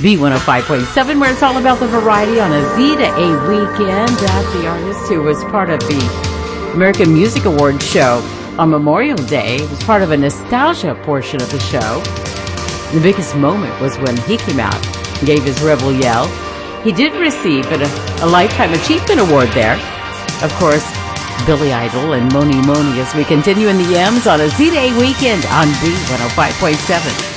B105.7, where it's all about the variety on a Z to A weekend. The artist who was part of the American Music Awards show on Memorial Day was part of a nostalgia portion of the show. The biggest moment was when he came out and gave his Rebel Yell. He did receive a Lifetime Achievement Award there. Of course, Billy Idol and Moni Moni as we continue in the M's on a Z to A weekend on B105.7.